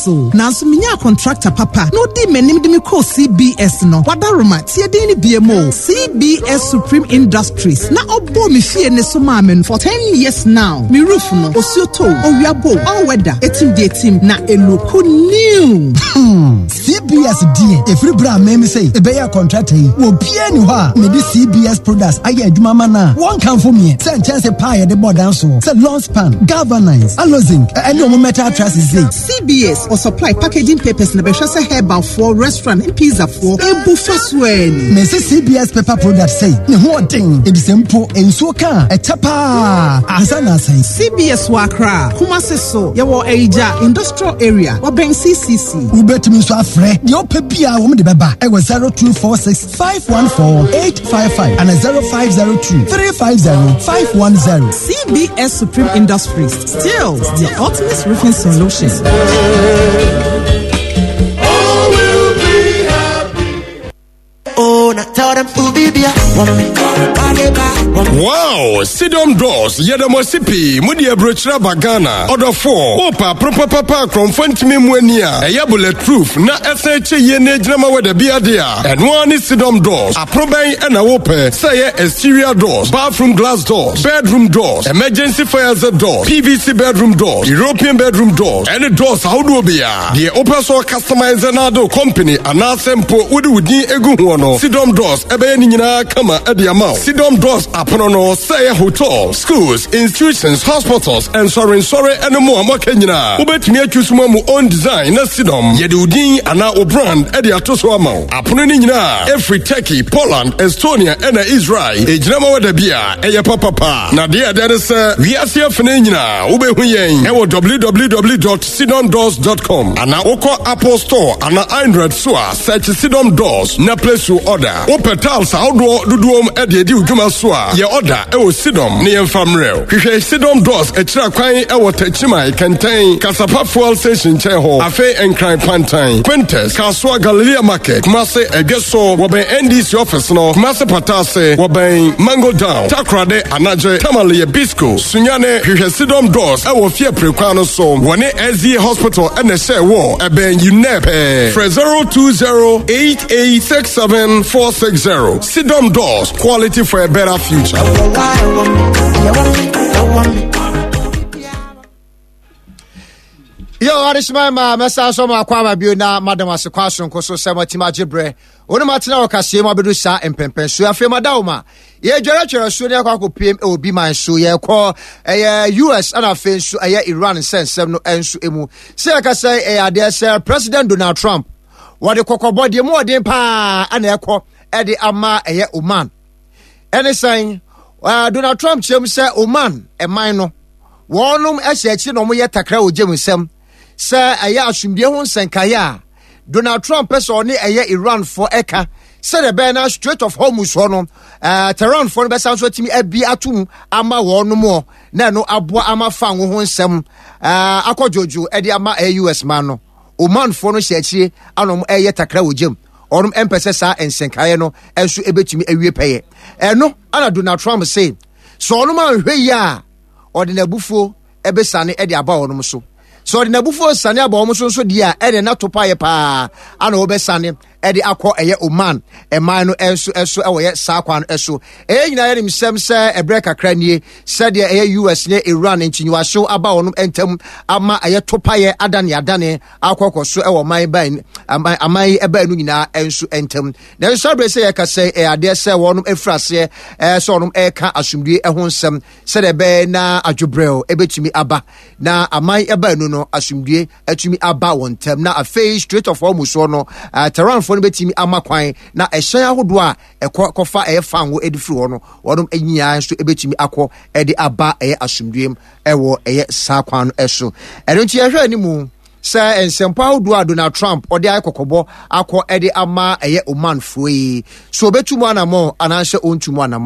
So, now so minya contractor papa. No di menim di me call CBS no. Wadaroma tie di ni BMO. CBS Supreme Industries. Na obo mi fie ne so mamen for 10 years now. Mi roof no osioto, owiabo, all weather. Etim de etim na eloku new. CBS D. Every brand me say e be ya contractor yi. Wo bia ni ho a me di CBS products aye adwuma ma na. One can for me. Say chance pie the board down so. Say long span, galvanize, alozing, any metal trusses. CBS or supply packaging papers na be hwese herbal for restaurant and pizza for ebu faswen. Me say CBS paper product say ne ho thing e be simple enso ka e tapa asana say CBS Wakra Kumasi so ye wo Eja industrial area wo ben CCC ubetumi so afre ye opabia wo me de beba e 0246 514 855 and 0502 350 510. CBS Supreme Industries, still the ultimate roofing solution. Wow, Sidom Doors, Yadamosipi, Mudia Brochra Bagana, Order 4, Opa, Proper Papa, Confrontme Muenia, a Yabullet Proof, na SH Yene Drama with the Biadia, and one is Sidom Doors, a Probay and a Ope, say exterior doors, bathroom glass doors, bedroom doors, emergency fire exit doors, PVC bedroom doors, European bedroom doors, and the doors, how do we are? The Opa so customized another company, and now Sempo Udi Eguano, Sidom Doors, Ebenina Kama at the amount. Sidom Doors, Apono, say hotel, schools, institutions, hospitals, and sorry, and more Makenya. Ubet me choose Mamu own design, na Sidom, Yedudin, and now brand, Eddie Atosuamo. Aponina, every Turkey, Poland, Estonia, and Israel, a Genama with the beer, a papa. Nadia, that is, we are here for Nina, Ube Huyen, www.sidomdoors.com, and now Oko Apple Store, and Android Sua, such Sidom Doors, na place to order. Opetals, outdoor, Duduom, Eddie, Jumasua, your order, Sidom, near Famrel. Sidom Doors, a Traquine, our Techima, Cantain, Casapa Fuel Station, Cheho, Afe and Crime Pantine, Quintes, Casua Galilea Market, Masse, Egeso, Wabe NDC office, no, Masse Patase, Wabe Mango Down, Takrade, Anaje, Tamale, Bisco, Sunyane, Sidom Doors, our Fia Prequano, so, one SZ Hospital, and a share war, a ben UNEP, 020-8867-460. Sidom Doors, quality for a better future. Yo, Arishma, Massa Soma Kwama Buna, Madam Asquason, Coso Samatima Jibre, Onomatina Casima Bedusa, and Pempen, Suafe Madama. Ye Jeracher, Sunia Kaku PM, will be my Suya call a US and a face a Iran and sense, no and Emu. Saka say, a dear Sir President Donald Trump. What the cocoa body more than pa and echo Eddie Ama a Oman. And saying, Donald Trump, Jim say Oman, a minor. Warnum Essex, no more yet a crowd, Jim Sam. Sir, a ya Shumbion Sankaya. Donald Trump is only a year Iran for Eka. Said a banner straight of Hormuz Honor. Tehran for the sounds to me a be atum, Ama war no more. Nano Abwa Ama Fang won some Akojoju, Eddie Ama a US mano. Oman for no shechi, Anum a yet a crowd, Jim. Orum empesesa and Sankayano, and so able to me a repay. And no, Anna Donald Trump say, so no man, ya, or the Nabufo, Ebesani, Eddie Abba so. So the Nabufo Sanya Bomuso, so dear, Eddie not to pay pa, and Obesani, Eddie Aqua, a Oman, a minor Enso, away, Sakwan, Esso. Him Sam, sir, a breaker cranny, said the US near Iran, and you are so about and Ama, a topaye, Adani, Adani, Aqua, so our my bane, am I a benuna, Enso, entem. Now, Sabre say, I can say, a dear sir, one a frase, sonum eka, assumed a honsome, said a bena, a jubrel, a bit to me, Abba. Now, am I a benuno, assumed a to me, Abba one term, now a face straight of almost one, Tehran. Betimi amakwai na ehyan ahodoa ekofa efango edifiri ho no wodom enyaa so ebetimi akọ ede aba asumdwem ewo sakwan eso eno nti ehwe animu sa ensempa ahodoa Donald Trump ode akokobo akọ ede ama Oman fuyi so betumu anamo ananse ontumu anamo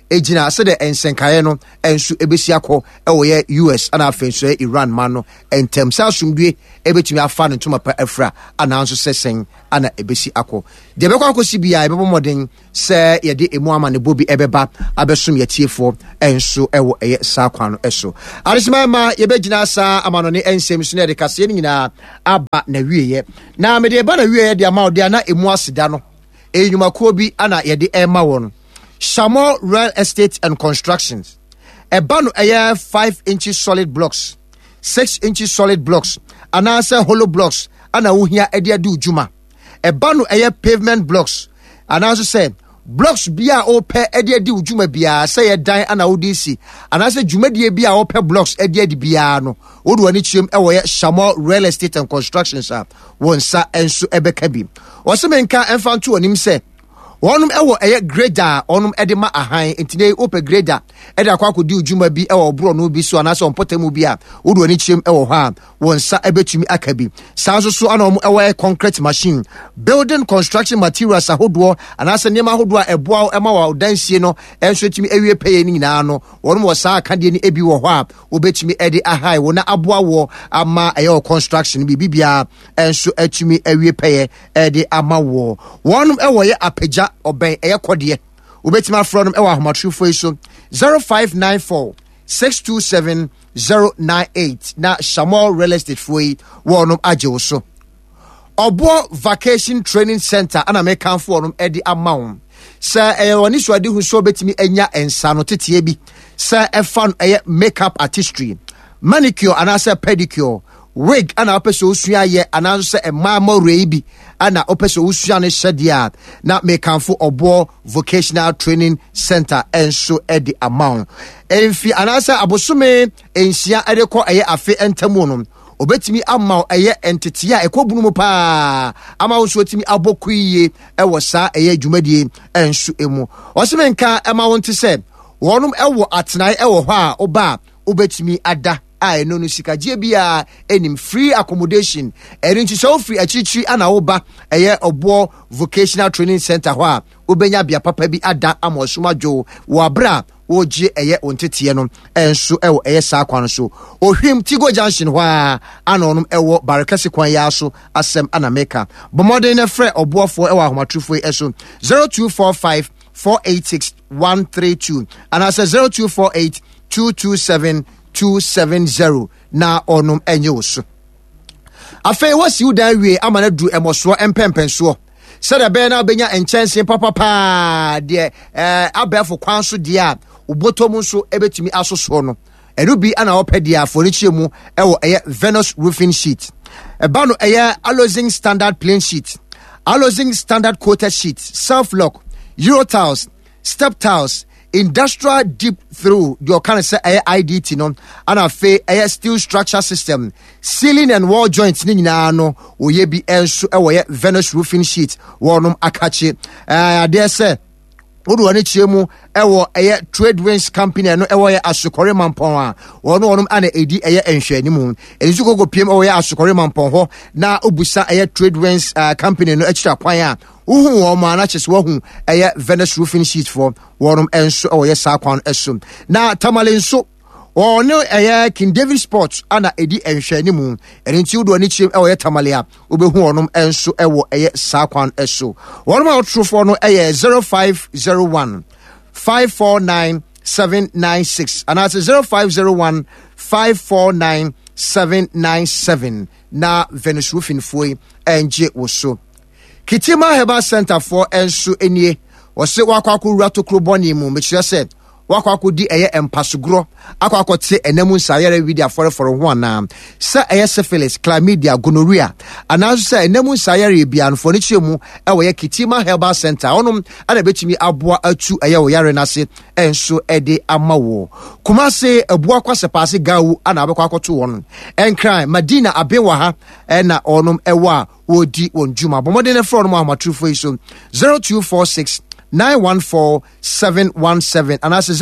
ejina se de ensenkaye no ensu ebesi akọ ye US ana afenso Iran man no entem sa asumdue ebetumi afa no ntoma pa afra ana nso sesen ana ebesi akọ de bekọ akosi bia ebebo moden se ye de emu ama ne bobi ebeba abesum ye tiefo enso ewo ye sa kwa no eso arisima ma ye begina sa amano ne ensem so ne de kase ni nyina aba na wieye na me de ba na wieye de ama de ana emu aseda no enyumakuo bi ana ye de ema won Shamo Real Estate and Constructions. Ebano 5 inches solid blocks, 6 inches solid blocks, anasa hollow blocks, ana uhia edia du juma. Ebano pavement blocks, anasa say blocks bia ope edia du juma bia say dan ana udisi, anasa juma die bia ope blocks edia di bia no. Odu ani chim ewo Shamo Real Estate and Constructions wonsa enso ebekabi. Osemenka enfantu onim say Onum ewo grader onum edema ahan entine ope grader ede akwakodi ujuma bi ewo bro no bi so anase onpotemu bi a wodo ani chiem ewo ha wonsa ebetumi akabi sanso so ana ewo concrete machine building construction materials ahodo anase niam ahodo a eboa ema wa dansie no enso tumi ewie peye ni nyina no wonum wo sa akade ni ebi wo ho a obetumi ede ahai wo na aboa wo ama eyo construction bi bibia enso atumi ewie peye ede ama wo wonum ewo ye apagya oben kodie ubetima from ewa ahomatrufo iso 0594 627 098 na Shamo Real Estate foi wonum aje so obo vacation training center ana me kanfo wonum edi amount sa woni so ade hu so betimi enya ensa no tetie bi sa efan makeup artistry manicure anasa pedicure wig ana opeso usua ye ananso se mama reibi ana opeso usua ne shedia na mekanfo obo vocational training center enso edi amount enfi anasa abosume ensia edeko afe entamu no obetimi ama entity a ekobunu mu pa ama wo so otimi abokuiye ewo sa adwumadie enso emu osemenka ama wonte se wonum ewo atenai ewo ho a oba obetimi ada no no sikaje bia enim free accommodation erinchi so free achichi ana oba obo vocational training center ho a obenya bia papa bi ada amosomadwo wo abra woje ontete no enso ewo sa kwan so ohwim Tigo Junction ho a ana onum ewo barakasi kwan ya so asem ana meka bomode na frɛ oboafo ewo ahomatrufo eso 0245 486 132 and I say 0248 227 270 na onum enyewoso afei wasi udan wie amana du emoso empempenso said a be na benya enchanse papa de abefo kwanso de a ubotom so ebetumi asoso no erubi ana opede a fonichie mu ewo Venus roofing sheet eba no Alozing standard plain sheet Alozing standard coated sheet self lock Euro tiles step tiles industrial deep through your kind of say IDT no and a steel structure system ceiling and wall joints ni nyina no oye bi enso Venus roofing sheet wonum akache there say odu ani chiemu ewo Trade Winds company no ewo asukore mampon a wonum ana edi enhwani mu enzu gogo piem ewo asukore mampon ho na obusa Trade Winds company no achira kwan a uhu wo ma na chese wo hu Venus roofing sheet for wonum enso ewo sa kwan eso na tamale nso ono King David Sports ana edi enhwani mu enti odu ani chiem ewo tamale a obehu wonum enso ewo sa kwan eso wonum outrofo no 0501 549 796 and that's 0501 549 797 na Venus roofing foi enje woso Kitima Herbal Center for enso enie wose wakwaku rato kroboni mu mechire se wakwaku di empasugro akwakote enamu nsayere widi afore ho na sa syphilis chlamydia gonorrhea anazo sa enamu nsayere bia no foni chiemu Kitima Herbal Center onum ana betimi aboa atu wo yare nase enso ede amawo Kumase aboa kwase paase gawu ana abekwa akoto won enkran Madina abewa ha na onum a wodi wonjuma bomode ne fro no amatrufo iso 0246 914-717 and that's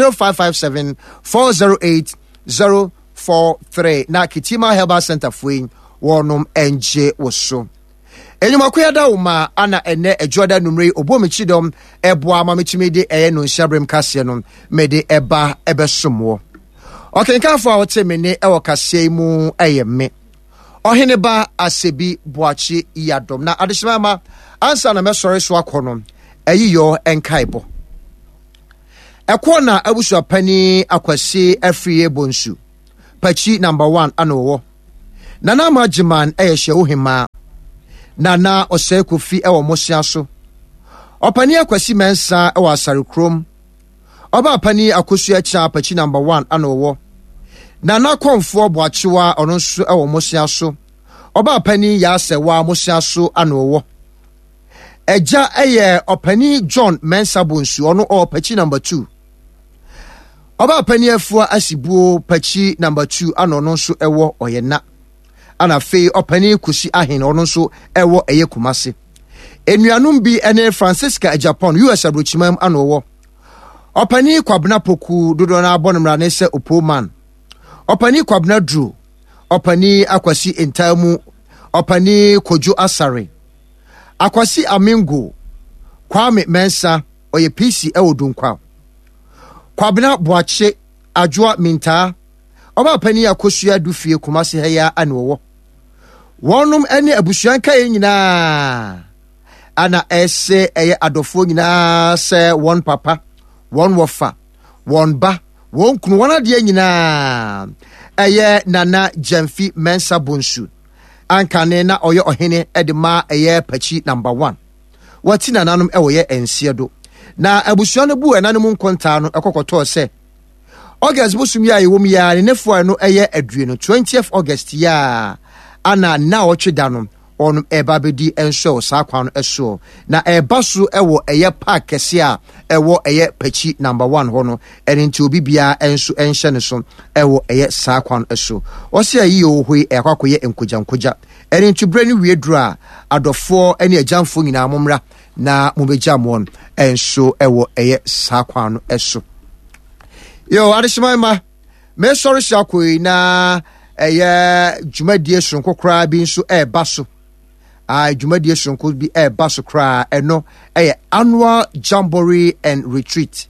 0557-408-043 na Kitima Herbal Center fui wonum NJ woso enyumakoya da uma ana ene ejoda numre obomichidom eboa mametimede no nsiabrem kase no mede eba ebesomo okenkanfo a wote mene ewo kase mu eyeme ohene ba asebi boachi yadom na adeshima ma ansa na mesore so akono eyiyo enkaibo ekona abusu apani akwase afriye bonsu pachi number 1 anowo nana majiman eyehye ohima nana oseko fi ewo mosia so opani akwasi mensa ewo asare krom oba apani akosu acha pachi number 1 anowo nana konfo boachiwa ononso ewo mosia so oba apani ya asewa mosia so anowo eja eye opani John mensa bonsu ono o pachi number 2 oba apani afua asibuo pachi number 2 anononso ewo oyena ana fe opani kusi ahen ono nso ewo eye kumase enuanum bi ene Francisca Japan US abrochimam anowo opani kwabna poku dodo na abonmra ne se opoman opani kwabna dru opani akwasi entamu opani kojo asare akwasi amingo kwame mensa oye PC ewo dunkwa kwabna boache adwoa minta oba pani akosua dufie kumase heya anowo wonum ene abusuanka nyina ana ese eye adofo nyina se won papa won wofa won ba won kunu wona de nyina eye nana Jamfi mensa bonsu ankane na oye ohene edema eye pachi number 1 wati nananum ewoye ensiedo na abusuano bu enanum nkonta no ekokoto se August busum ya yewom ya ne nefo no eye adue no 20th August ya ana na otweda no on eba bedi enso sa kwan eso na eba so ewo eye park kese a ewo eye pachi number 1 ho no ene nti obi bia enso enhye ne so ewo eye sa kwan eso o se ayi ohwe ekwakoye enkojankoja ene nti brani wiedura adofo ene ajanfo nyina momra na mobejamon enso ewo eye sa kwan eso yo adishima me sorry shakoi na jumadie sonko kra bi nso baso jumadie sonko bi baso kra eno annual jamboree and retreat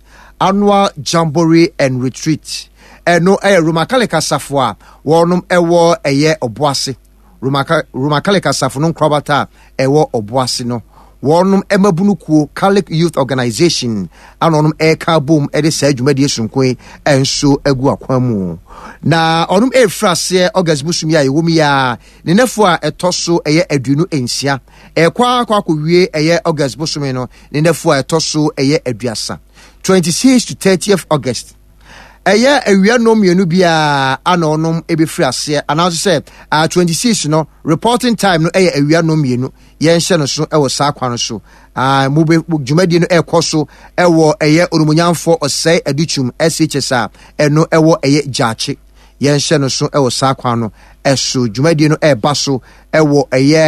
eno Rumakale Kasafo a wonum ewo oboase Rumakale Kasafo no krobata ewo oboase no wonum emabunukuo Catholic Youth Organization anonum eka boom edisa adwumadie sonkoi enso agu akwamu na onum efrase August busumi ya yewom ya ne nefo a etoso aduonu ensia ekwa akwakowie August busumi no ne nefo a etoso aduasa 26 to 30th August awia no mienu bia anonum ebefrase announce say 26 no reporting time no awia no mienu yenhye no so ewo sakwa no so mube dwumadi no ekoso ewo onumunyanfo osai aduchum SHS a eno ewo jachi yenhye no so ewo sakwa no eso dwumadi no baso ewo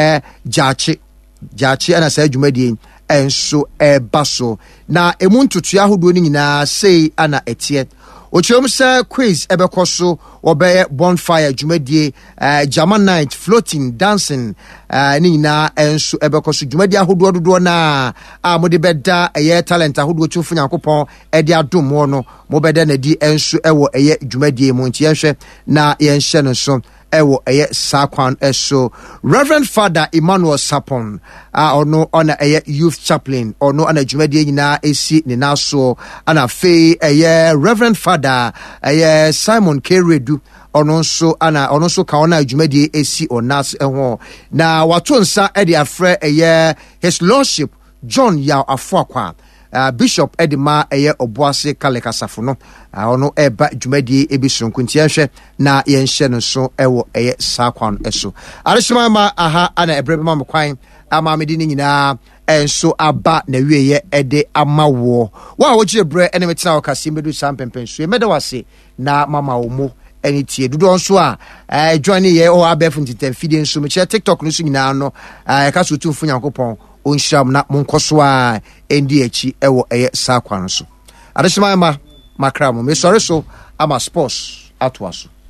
jachi ana sai dwumadi enso baso na emuntutu ahodo ni nyina sei ana etie Ochom sa quiz ebekoso obeye bonfire jumadie German night floating dancing ni na enso ebekoso jumadie ahodo dodo na mode beda talent ahodo tumfu Nyankopon ede adom ho no mo beda na di enso ewo jumadie mo ntiehwe na yenhye no so ewo sakwan eso Reverend Father Emmanuel Sapon ono ona youth chaplain ono ana jumadie nyina esi ne naso ana fe Reverend Father Simon Keredu ono so ka ona jumadie esi onas ho na watonsa ede afre his lordship John Yaw Afuakwa Bishop Edima oboase Kale Kasafo no ono eba dwumadie ebisonko ntiehwe na yenhye no so ewo sakwan eso arishima ma aha ana ebrebe ma mkwan ama medi ni nyina enso aba na wieye ede amawo wa wogie bre ene metina okase medu sampempenso emeda wase na mama wo mo eni tie dodo nso a join ye o abef ntitem fidie nso me TikTok no so nyina no ka so tumfu Nyankopon onsham na monkoso a endi echi ewo sakwan so adeshima ma makramo me sorry so ama sports atwaso